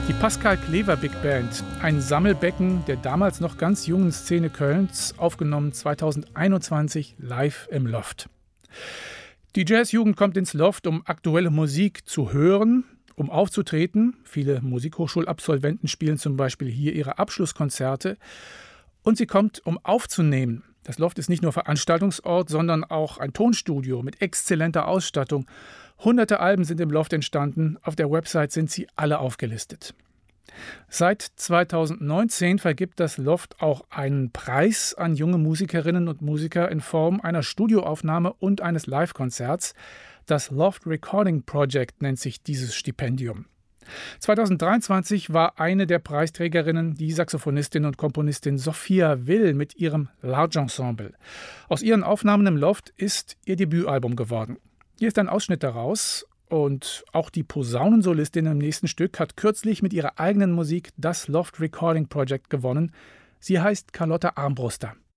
Die Pascal Klever Big Band, ein Sammelbecken der damals noch ganz jungen Szene Kölns, aufgenommen 2021 live im Loft. Die Jazzjugend kommt ins Loft, um aktuelle Musik zu hören, um aufzutreten. Viele Musikhochschulabsolventen spielen zum Beispiel hier ihre Abschlusskonzerte. Und sie kommt, um aufzunehmen. Das Loft ist nicht nur Veranstaltungsort, sondern auch ein Tonstudio mit exzellenter Ausstattung. Hunderte Alben sind im Loft entstanden. Auf der Website sind sie alle aufgelistet. Seit 2019 vergibt das Loft auch einen Preis an junge Musikerinnen und Musiker in Form einer Studioaufnahme und eines Livekonzerts. Das Loft Recording Project nennt sich dieses Stipendium. 2023 war eine der Preisträgerinnen die Saxophonistin und Komponistin Sophia Will mit ihrem Large Ensemble. Aus ihren Aufnahmen im Loft ist ihr Debütalbum geworden. Hier ist ein Ausschnitt daraus und auch die Posaunensolistin im nächsten Stück hat kürzlich mit ihrer eigenen Musik das Loft Recording Project gewonnen. Sie heißt Carlotta Armbruster.